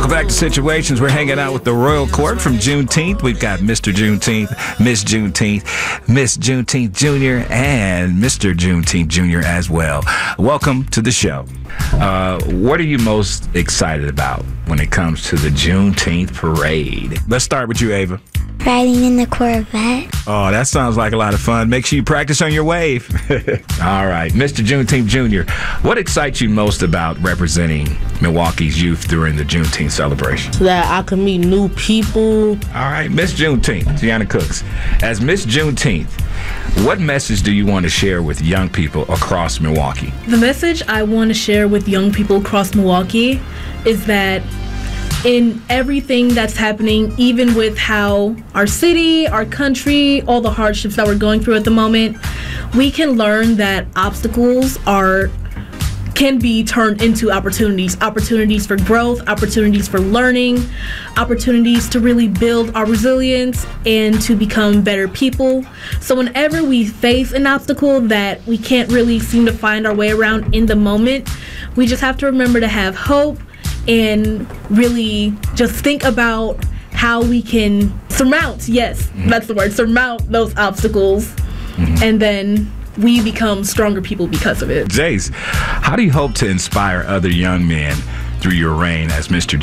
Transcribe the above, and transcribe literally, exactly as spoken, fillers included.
Welcome back to Situations. We're hanging out with the Royal Court from Juneteenth. We've got Mister Juneteenth, Miss Juneteenth, Miss Juneteenth Junior, and Mister Juneteenth Junior as well. Welcome to the show. Uh, what are you most excited about when it comes to the Juneteenth parade? Let's start with you, Ava. Riding in the Corvette. Oh, that sounds like a lot of fun. Make sure you practice on your wave. All right. Mister Juneteenth Junior, what excites you most about representing Milwaukee's youth during the Juneteenth celebration? That I can meet new people. All right. Miss Juneteenth, Gianna Cooks. As Miss Juneteenth, what message do you want to share with young people across Milwaukee? The message I want to share with young people across Milwaukee is that in everything that's happening, even with how our city, our country, all the hardships that we're going through at the moment, we can learn that obstacles are can be turned into opportunities, opportunities for growth, opportunities for learning, opportunities to really build our resilience and to become better people. So whenever we face an obstacle that we can't really seem to find our way around in the moment, we just have to remember to have hope and really just think about how we can surmount, yes, mm-hmm. that's the word, surmount those obstacles, mm-hmm. and then we become stronger people because of it. Jace, how do you hope to inspire other young men through your reign as Mister